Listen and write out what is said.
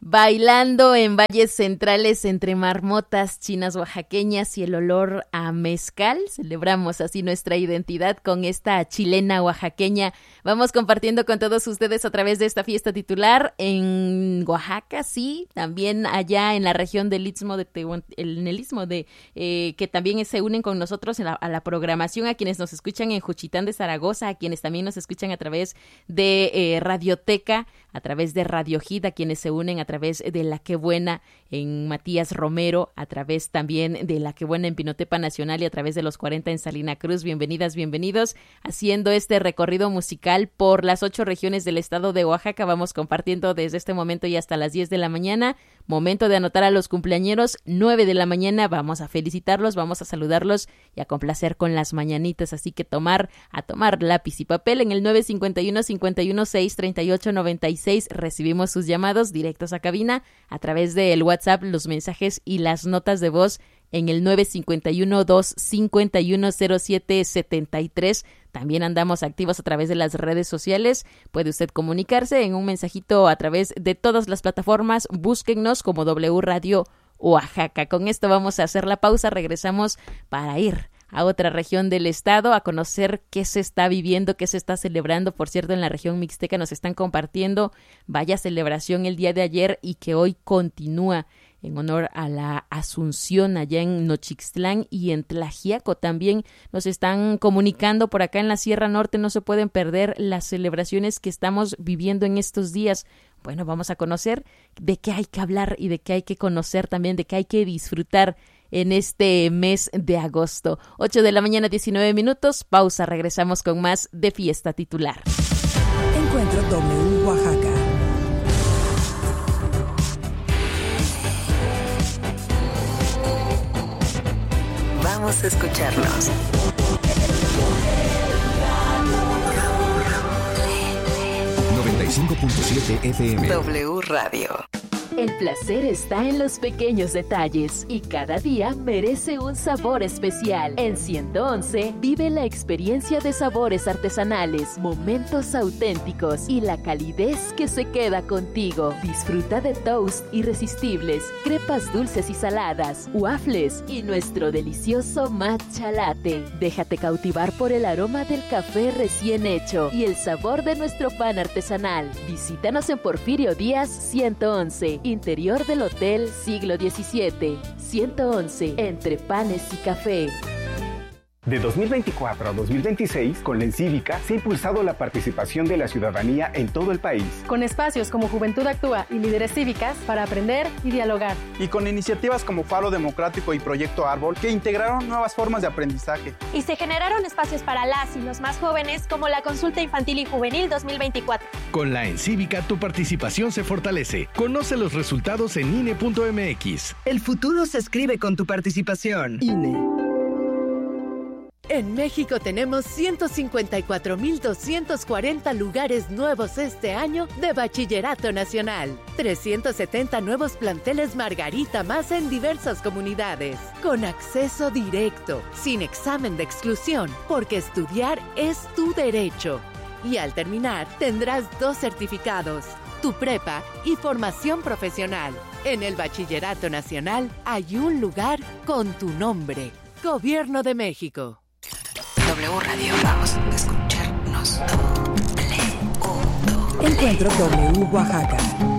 Bailando en valles centrales entre marmotas chinas oaxaqueñas y el olor a mezcal, celebramos así nuestra identidad con esta chilena oaxaqueña. Vamos compartiendo con todos ustedes a través de esta fiesta titular en Oaxaca, sí, también allá en la región del Istmo en el Istmo de que también se unen con nosotros a la programación, a quienes nos escuchan en Juchitán de Zaragoza, a quienes también nos escuchan a través de Radioteca, a través de Radio Hit, a quienes se unen a través de La Qué Buena en Matías Romero, a través también de La Qué Buena en Pinotepa Nacional y a través de los 40 en Salina Cruz. Bienvenidas, bienvenidos, haciendo este recorrido musical por las 8 regiones del estado de Oaxaca. Vamos compartiendo desde este momento y hasta las 10 de la mañana. Momento de anotar a los cumpleañeros, 9 de la mañana. Vamos a felicitarlos, vamos a saludarlos y a complacer con las mañanitas. Así que tomar lápiz y papel en el 951-516-3896. Recibimos sus llamados directos a cabina a través del WhatsApp, los mensajes y las notas de voz en el 951-251-0773. También andamos activos a través de las redes sociales. Puede usted comunicarse en un mensajito a través de todas las plataformas. Búsquennos como W Radio Oaxaca. Con esto vamos a hacer la pausa. Regresamos para ir a otra región del estado, a conocer qué se está viviendo, qué se está celebrando. Por cierto, en la región mixteca nos están compartiendo vaya celebración el día de ayer y que hoy continúa en honor a la Asunción allá en Nochixtlán y en Tlaxiaco. También nos están comunicando por acá en la Sierra Norte. No se pueden perder las celebraciones que estamos viviendo en estos días. Bueno, vamos a conocer de qué hay que hablar y de qué hay que conocer también, de qué hay que disfrutar en este mes de agosto. 8 de la mañana, 19 minutos. Pausa, regresamos con más de Fiesta Titular. Encuentro W Oaxaca. Vamos a escucharnos. 95.7 FM. W Radio. El placer está en los pequeños detalles y cada día merece un sabor especial. En 111 vive la experiencia de sabores artesanales, momentos auténticos y la calidez que se queda contigo. Disfruta de toast irresistibles, crepas dulces y saladas, waffles y nuestro delicioso matcha latte. Déjate cautivar por el aroma del café recién hecho y el sabor de nuestro pan artesanal. Visítanos en Porfirio Díaz 111. Interior del Hotel Siglo XVII, 111, entre panes y café. De 2024 a 2026, con la Encívica se ha impulsado la participación de la ciudadanía en todo el país. Con espacios como Juventud Actúa y Líderes Cívicas para aprender y dialogar. Y con iniciativas como Faro Democrático y Proyecto Árbol que integraron nuevas formas de aprendizaje. Y se generaron espacios para las y los más jóvenes como la Consulta Infantil y Juvenil 2024. Con la Encívica tu participación se fortalece. Conoce los resultados en INE.mx. El futuro se escribe con tu participación. INE. En México tenemos 154,240 lugares nuevos este año de Bachillerato Nacional. 370 nuevos planteles Margarita más en diversas comunidades. Con acceso directo, sin examen de exclusión, porque estudiar es tu derecho. Y al terminar, tendrás 2 certificados, tu prepa y formación profesional. En el Bachillerato Nacional hay un lugar con tu nombre. Gobierno de México. W Radio, vamos a escucharnos. Encuentro W Oaxaca.